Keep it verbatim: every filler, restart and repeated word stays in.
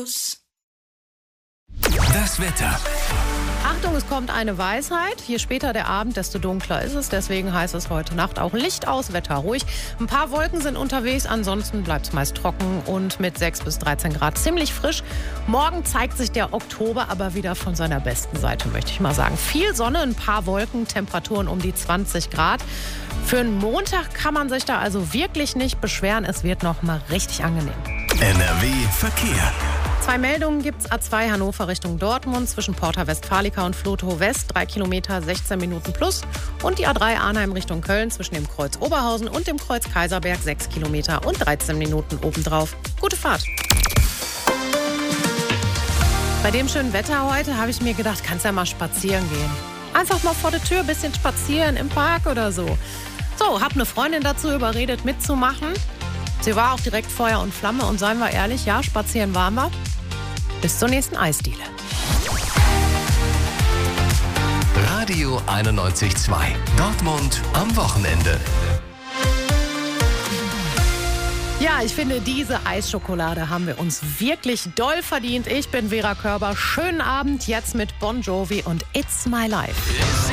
los. Das Wetter. Achtung, es kommt eine Weisheit. Je später der Abend, desto dunkler ist es. Deswegen heißt es heute Nacht auch Licht aus, Wetter ruhig. Ein paar Wolken sind unterwegs, ansonsten bleibt es meist trocken und mit sechs bis dreizehn Grad ziemlich frisch. Morgen zeigt sich der Oktober aber wieder von seiner besten Seite, möchte ich mal sagen. Viel Sonne, ein paar Wolken, Temperaturen um die zwanzig Grad. Für einen Montag kann man sich da also wirklich nicht beschweren. Es wird noch mal richtig angenehm. N R W Verkehr. Zwei Meldungen gibt's. A zwei Hannover Richtung Dortmund zwischen Porta Westfalica und Flotow West. Drei Kilometer, sechzehn Minuten plus. Und die A drei Arnheim Richtung Köln zwischen dem Kreuz Oberhausen und dem Kreuz Kaiserberg. Sechs Kilometer und dreizehn Minuten obendrauf. Gute Fahrt. Bei dem schönen Wetter heute habe ich mir gedacht, kannst ja mal spazieren gehen. Einfach mal vor der Tür ein bisschen spazieren im Park oder so. So, hab eine Freundin dazu überredet, mitzumachen. Sie war auch direkt Feuer und Flamme und seien wir ehrlich, ja, spazieren waren wir. Bis zur nächsten Eisdiele. Radio einundneunzig Komma zwei. Dortmund am Wochenende. Ja, ich finde, diese Eisschokolade haben wir uns wirklich doll verdient. Ich bin Vera Körber. Schönen Abend jetzt mit Bon Jovi und It's My Life.